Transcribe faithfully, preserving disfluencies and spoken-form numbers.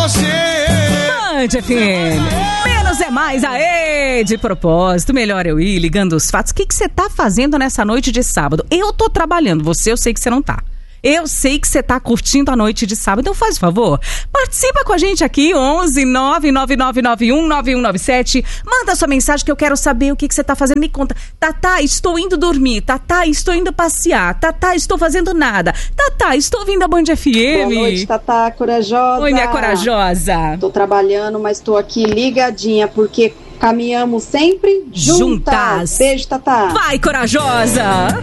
Band F M. Menos é mais, aê! De propósito, melhor eu ir ligando os fatos. O que você tá fazendo nessa noite de sábado? Eu tô trabalhando, você eu sei que você não tá. Eu sei que você tá curtindo a noite de sábado, então faz o favor, participa com a gente aqui, onze nove nove nove nove um nove um nove sete, manda sua mensagem que eu quero saber o que você tá fazendo, me conta. Tatá, estou indo dormir, Tatá, estou indo passear, Tatá, estou fazendo nada, Tatá, estou ouvindo a Band F M. Boa noite, Tatá, corajosa. Oi, minha corajosa. Tô trabalhando, mas tô aqui ligadinha, porque caminhamos sempre juntas. Juntas. Beijo, Tatá. Vai, corajosa.